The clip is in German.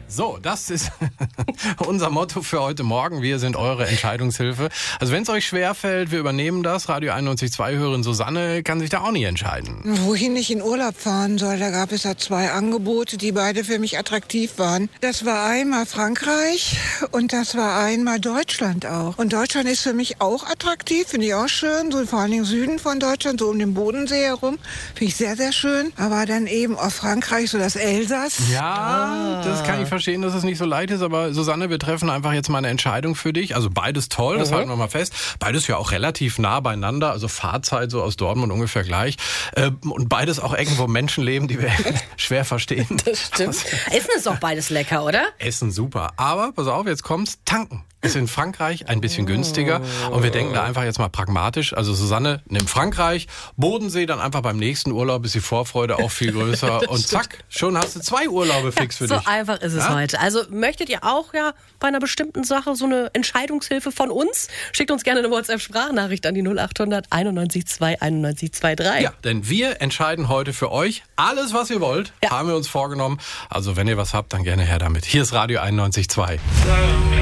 So, das ist unser Motto für heute Morgen. Wir sind eure Entscheidungshilfe. Also wenn es euch schwerfällt, wir übernehmen das. Radio 91.2-Hörerin Susanne kann sich da auch nicht entscheiden. Wohin ich in Urlaub fahren soll, da gab es ja 2 Angebote, die beide für mich attraktiv waren. Das war einmal Frankreich und das war einmal Deutschland auch. Und Deutschland ist für mich auch attraktiv, finde ich auch schön. So vor allen Dingen Süden von Deutschland, so um den Bodensee herum. Finde ich sehr, sehr schön. Aber dann eben auch Frankreich, so das Elsass. Ja, das kann ich verstehen, dass es nicht so leicht ist. Aber Susanne, wir treffen einfach jetzt mal eine Entscheidung für dich. Also beides toll, das halten wir mal fest. Beides ja auch relativ nah beieinander. Also Fahrzeit so aus Dortmund ungefähr gleich. Und beides auch Ecken, wo Menschen leben, die wir schwer verstehen. Das stimmt. Essen ist doch beides lecker, oder? Essen super. Aber, pass auf, jetzt kommt's, tanken. Ist in Frankreich ein bisschen günstiger und wir denken da einfach jetzt mal pragmatisch. Also Susanne nimmt Frankreich, Bodensee, dann einfach beim nächsten Urlaub ist die Vorfreude auch viel größer und zack, schon hast du 2 Urlaube fix für dich. So einfach ist es heute. Also möchtet ihr auch bei einer bestimmten Sache so eine Entscheidungshilfe von uns? Schickt uns gerne eine WhatsApp-Sprachnachricht an die 0800 91 2 91 23. Ja, denn wir entscheiden heute für euch alles, was ihr wollt, haben wir uns vorgenommen. Also wenn ihr was habt, dann gerne her damit. Hier ist Radio 91.2.